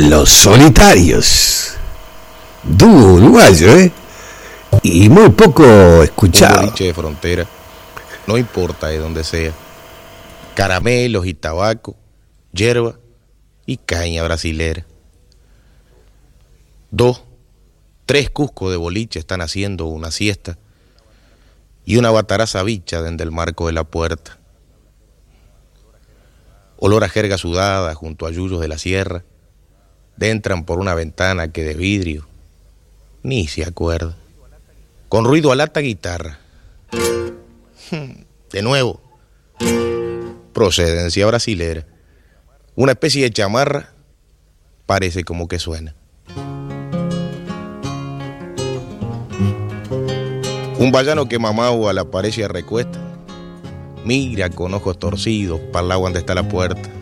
Los Solitarios. Dúo uruguayo, y muy poco escuchado. Un boliche de frontera, no importa de dónde sea. Caramelos y tabaco, hierba y caña brasilera. 2, 3 cuscos de boliche están haciendo una siesta y una bataraza bicha desde el marco de la puerta. Olor a jerga sudada junto a yuyos de la sierra. Entran por una ventana que de vidrio ni se acuerda. Con ruido a lata guitarra. De nuevo, procedencia brasilera. Una especie de chamarra, parece como que suena. Un vallano que mamao a la pared se recuesta. Mira con ojos torcidos para el lado donde está la puerta.